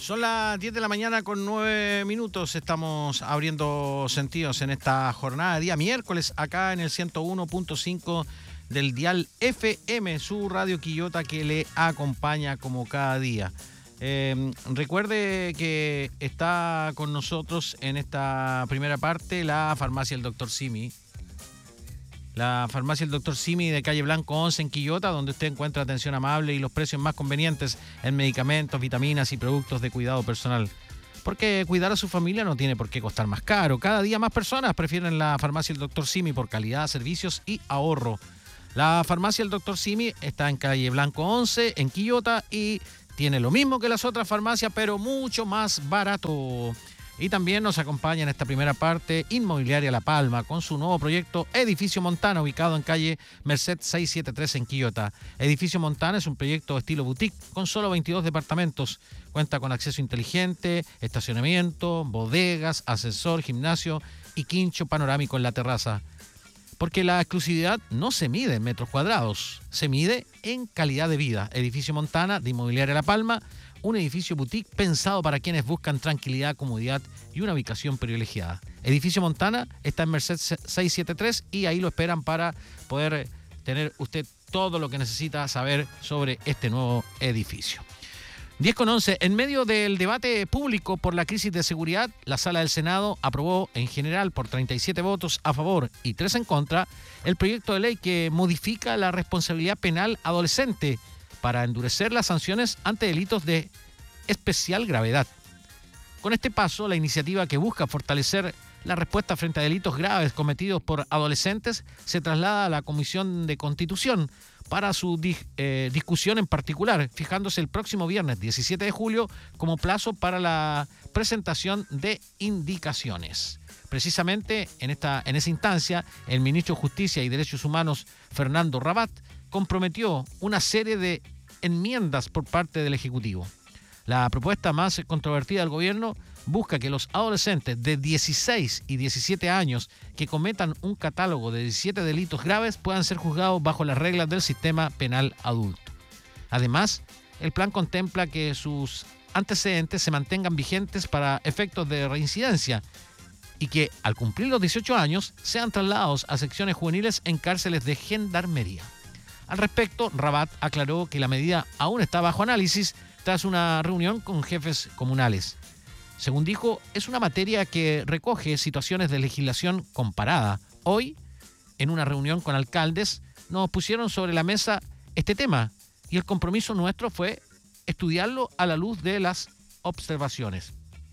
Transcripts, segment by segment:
Son las 10 de la mañana con 9 minutos. Estamos abriendo sentidos en esta jornada, día miércoles, acá en el 101.5 del dial FM, su radio Quillota que le acompaña como cada día. Recuerde que está con nosotros en esta primera parte la farmacia El Dr. Simi. La farmacia El Dr. Simi de calle Blanco 11 en Quillota, donde usted encuentra atención amable y los precios más convenientes en medicamentos, vitaminas y productos de cuidado personal. Porque cuidar a su familia no tiene por qué costar más caro. Cada día más personas prefieren la farmacia El Dr. Simi por calidad, servicios y ahorro. La farmacia El Dr. Simi está en calle Blanco 11 en Quillota y tiene lo mismo que las otras farmacias, pero mucho más barato. Y también nos acompaña en esta primera parte Inmobiliaria La Palma con su nuevo proyecto Edificio Montana, ubicado en calle Merced 673 en Quillota. Edificio Montana es un proyecto estilo boutique con solo 22 departamentos. Cuenta con acceso inteligente, estacionamiento, bodegas, ascensor, gimnasio y quincho panorámico en la terraza. Porque la exclusividad no se mide en metros cuadrados, se mide en calidad de vida. Edificio Montana de Inmobiliaria La Palma, un edificio boutique pensado para quienes buscan tranquilidad, comodidad y una ubicación privilegiada. Edificio Montana está en Merced 673 y ahí lo esperan para poder tener usted todo lo que necesita saber sobre este nuevo edificio. 10:11. En medio del debate público por la crisis de seguridad, la Sala del Senado aprobó en general por 37 votos a favor y 3 en contra el proyecto de ley que modifica la responsabilidad penal adolescente para endurecer las sanciones ante delitos de especial gravedad. Con este paso, la iniciativa que busca fortalecer la respuesta frente a delitos graves cometidos por adolescentes se traslada a la Comisión de Constitución para su discusión en particular, fijándose el próximo viernes 17 de julio como plazo para la presentación de indicaciones. Precisamente en esa instancia, el ministro de Justicia y Derechos Humanos, Fernando Rabat, comprometió una serie de enmiendas por parte del Ejecutivo. La propuesta más controvertida del gobierno busca que los adolescentes de 16 y 17 años que cometan un catálogo de 17 delitos graves puedan ser juzgados bajo las reglas del sistema penal adulto. Además, el plan contempla que sus antecedentes se mantengan vigentes para efectos de reincidencia y que, al cumplir los 18 años, sean trasladados a secciones juveniles en cárceles de gendarmería. Al respecto, Rabat aclaró que la medida aún está bajo análisis tras una reunión con jefes comunales. Según dijo, es una materia que recoge situaciones de legislación comparada. Hoy, en una reunión con alcaldes, nos pusieron sobre la mesa este tema y el compromiso nuestro fue estudiarlo a la luz de las observaciones.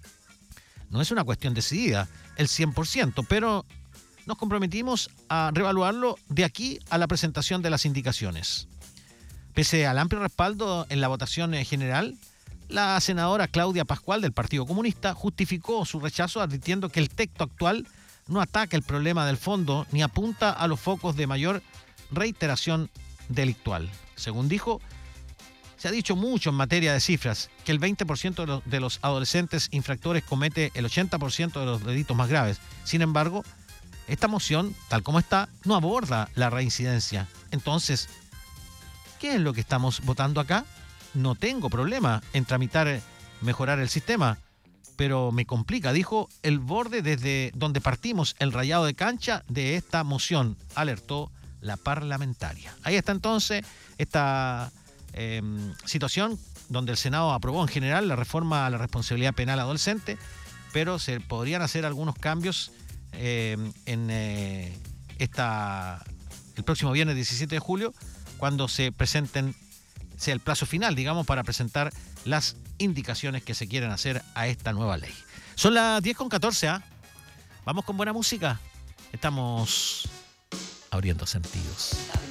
No es una cuestión decidida, el 100%, pero nos comprometimos a reevaluarlo de aquí a la presentación de las indicaciones. Pese al amplio respaldo en la votación general, la senadora Claudia Pascual del Partido Comunista justificó su rechazo advirtiendo que el texto actual no ataca el problema del fondo ni apunta a los focos de mayor reiteración delictual. Según dijo, se ha dicho mucho en materia de cifras, que el 20% de los adolescentes infractores comete el 80% de los delitos más graves. Sin embargo, esta moción, tal como está, no aborda la reincidencia. Entonces, ¿qué es lo que estamos votando acá? No tengo problema en tramitar, mejorar el sistema, pero me complica, dijo, el borde desde donde partimos, el rayado de cancha de esta moción, alertó la parlamentaria. Ahí está entonces esta situación donde el Senado aprobó en general la reforma a la responsabilidad penal adolescente, pero se podrían hacer algunos cambios el próximo viernes 17 de julio, cuando se presenten, sea el plazo final, digamos, para presentar las indicaciones que se quieren hacer a esta nueva ley. Son las 10:14, ¿ah? Vamos con buena música. Estamos abriendo sentidos.